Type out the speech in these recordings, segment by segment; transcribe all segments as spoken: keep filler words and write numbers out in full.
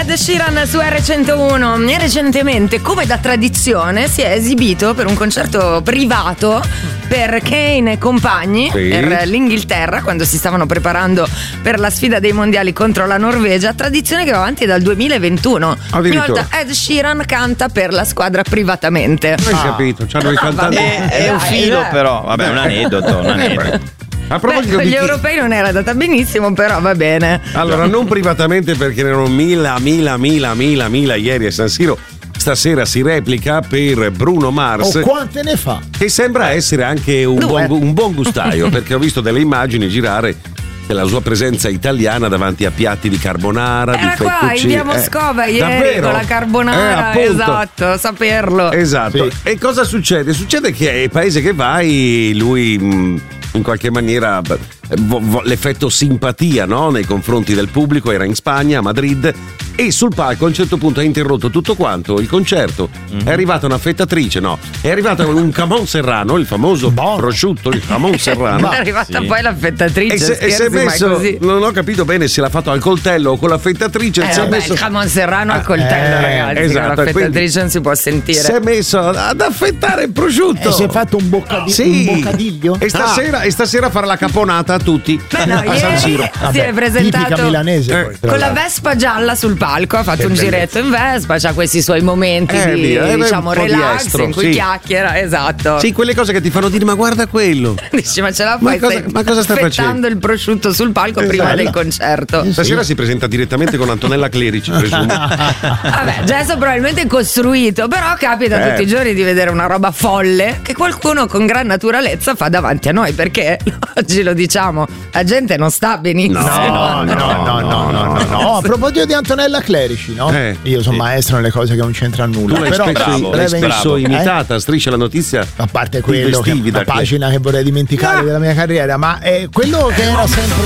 Ed Sheeran su erre centouno. E recentemente, come da tradizione, si è esibito per un concerto privato per Kane e compagni, sì, per l'Inghilterra, quando si stavano preparando per la sfida dei mondiali contro la Norvegia. Tradizione che va avanti dal duemilaventuno. Ogni volta Ed Sheeran canta per la squadra privatamente. Hai ah. capito? C'hanno i cantanti. È, è un filo, però. Vabbè, un aneddoto. Un aneddoto. A proposito Beh, di gli europei non era andata benissimo, però va bene. Allora, non privatamente, perché erano mila, mila, mila, mila, mila ieri a San Siro. Stasera si replica per Bruno Mars. Oh, quante ne fa? Che sembra essere anche un, buon, un buon gustaio, perché ho visto delle immagini girare della sua presenza italiana davanti a piatti di carbonara, era di qua in via Moscova eh, ieri davvero? Con la carbonara, eh, esatto, saperlo. Esatto. Sì. E cosa succede? Succede che ai paesi che vai lui mh, in qualche maniera vo- vo- l'effetto simpatia, no? Nei confronti del pubblico. Era in Spagna, a Madrid, e sul palco a un certo punto ha interrotto tutto quanto il concerto. Mm-hmm. È arrivata una fettatrice, no, è arrivato un jamon serrano, il famoso bon. prosciutto, il jamon serrano. È arrivata sì. poi la fettatrice, e se, e si è messo, non ho capito bene se l'ha fatto al coltello o con la fettatrice. Eh, si vabbè, messo... il jamon serrano al coltello, eh, ragazzi, esatto, con la fettatrice non si può sentire. Si è messo ad affettare il prosciutto e si è fatto un, boccadi- sì. un boccadiglio e stasera, ah. e stasera fare la caponata a tutti. Beh, no, a San Siro. Si è presentato milanese, eh. con la Vespa gialla sul palco, ha fatto che un bellezza. Giretto in Vespa, c'ha questi suoi momenti eh, di via, diciamo relax estro, in cui sì. chiacchiera, esatto. Sì, quelle cose che ti fanno dire ma guarda quello. Dici ma ce la fai? Ma cosa, ma cosa stai facendo? il prosciutto sul palco esatto. prima del concerto. Eh, Stasera sì. si presenta direttamente con Antonella Clerici, presumo. Vabbè, gesto probabilmente costruito, però capita eh. tutti i giorni di vedere una roba folle che qualcuno con gran naturalezza fa davanti a noi, perché oggi lo diciamo, la gente non sta benissimo. No, no, no, no, no, no, no, no. Oh, a proposito di Antonella Clerici, no? Eh, Io sono sì. maestro nelle cose che non c'entrano nulla. Tu l'hai però spesso, bravo, l'hai spesso bravo. imitata, eh? Striscia la notizia. A parte quello che è una pagina che vorrei dimenticare no. della mia carriera, ma è quello che era sempre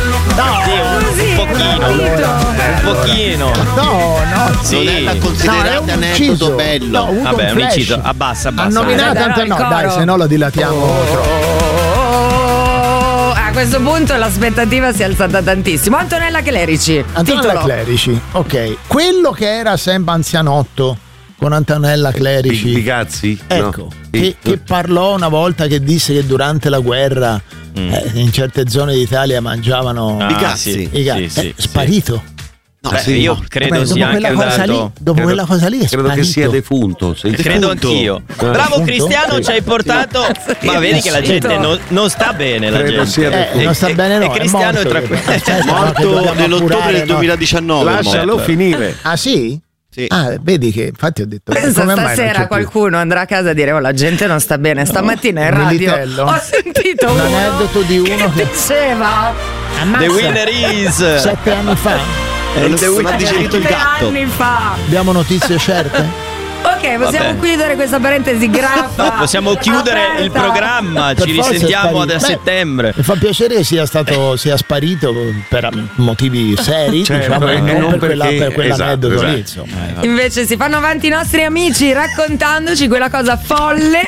no, sì, un pochino allora. un pochino no, no, sì. non è da considerare no, aneddoto bello. No, vabbè, un inciso, abbassa, abbassa. Ha nominato Antonella, no, dai, se no lo dilatiamo oh, oh, a questo punto l'aspettativa si è alzata tantissimo. Antonella Clerici. Antonella titolo. Clerici, ok. Quello che era sempre anzianotto con Antonella Clerici. Bigazzi? Ecco, no. che, che parlò una volta che disse che durante la guerra mm. eh, in certe zone d'Italia mangiavano ah, i cazzi. I cazzi. Sì, sì, eh, sparito. No, Beh, sì, io credo Vabbè, sia anche andato lì, dopo credo, quella cosa lì è credo sparito. che sia defunto. Sei credo defunto. anch'io. Eh. Bravo Defunto? Cristiano, sì. ci hai portato. Sì. Ma vedi che la gente non, non sta bene. La credo gente sia eh, non sta bene, no. E Cristiano è, è tranquillo. È morto nell'ottobre del duemiladiciannove. Lascialo morto. finire. Ah sì? Sì. Ah, vedi che infatti ho detto pensa come stasera qualcuno andrà a casa a dire oh la gente non sta bene. Stamattina in radio Militello. ho sentito un uno aneddoto di uno che che diceva The winner is sette anni fa. Eh, non ha digerito il gatto. anni fa. Abbiamo notizie certe? Ok, possiamo Vabbè. chiudere questa parentesi graffa. No, possiamo chiudere aperta. il programma. Per Ci forza risentiamo è da Beh, settembre. Mi fa piacere che sia stato sia sparito per motivi seri, certo, diciamo, e non, non per, quella, perché- per quell'aneddoto esatto, lì, esatto. insomma. Invece si fanno avanti i nostri amici raccontandoci quella cosa folle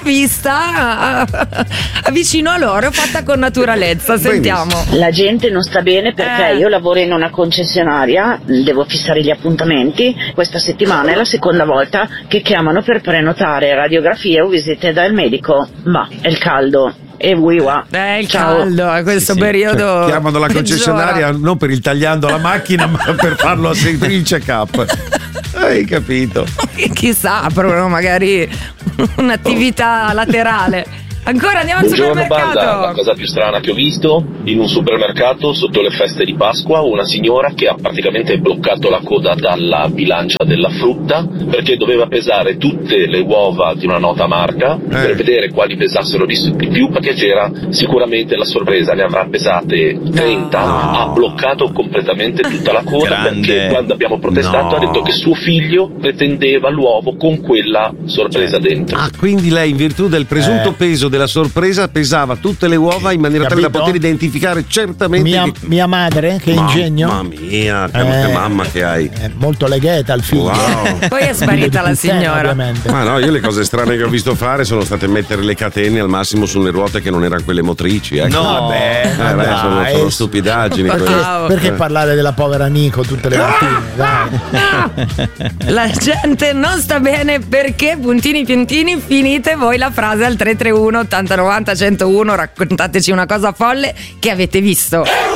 vista vicino a loro, fatta con naturalezza. Sentiamo. La gente non sta bene perché Eh. io lavoro in una concessionaria, devo fissare gli appuntamenti. Questa settimana è la seconda volta che chiamano per prenotare radiografie o visite dal medico. Ma è il caldo. E wiwa. Eh, il Ciao. caldo a questo Sì, sì. periodo. Cioè, chiamano la concessionaria peggiora. non per il tagliando la macchina, ma per farlo a seguire il check-up. Hai capito? Chissà, aprono magari un'attività laterale. Ancora andiamo al Buongiorno supermercato. banda, la cosa più strana che ho visto in un supermercato sotto le feste di Pasqua, una signora che ha praticamente bloccato la coda dalla bilancia della frutta perché doveva pesare tutte le uova di una nota marca eh. per vedere quali pesassero di più, perché c'era sicuramente la sorpresa, ne avrà pesate trenta, no. Ha bloccato completamente tutta la coda. Grande. Perché quando abbiamo protestato no. ha detto che suo figlio pretendeva l'uovo con quella sorpresa dentro. Ah, quindi lei in virtù del presunto Eh. peso della sorpresa pesava tutte le uova in maniera tale da Capito? poter identificare certamente Mia, che... mia madre, che Mamma ingegno. Mamma mia, che, Eh, che mamma che hai. È molto legheta al figlio. Wow. Poi è sparita la signora. Ovviamente. Ma no, io le cose strane che ho visto fare sono state mettere le catene al massimo sulle ruote che non erano quelle motrici. Ecco. No, Vabbè, Eh, beh, dai, sono, sono stupidaggini. Perché- quelle. Wow. Perché Eh. parlare della povera Nico tutte le mattine? Dai. La gente non sta bene perché puntini piantini, finite voi la frase al tre tre uno ottanta novanta centouno, raccontateci una cosa folle che avete visto.